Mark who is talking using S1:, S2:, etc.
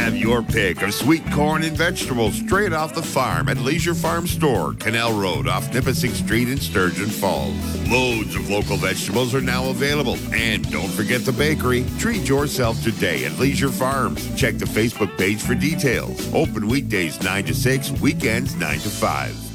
S1: Have your pick of sweet corn and vegetables straight off the farm at Leisure Farm Store, Canal Road off Nipissing Street in Sturgeon Falls. Loads of local vegetables are now available. And don't forget the bakery. Treat yourself today at Leisure Farms. Check the Facebook page for details. Open weekdays 9 to 6, weekends 9 to 5.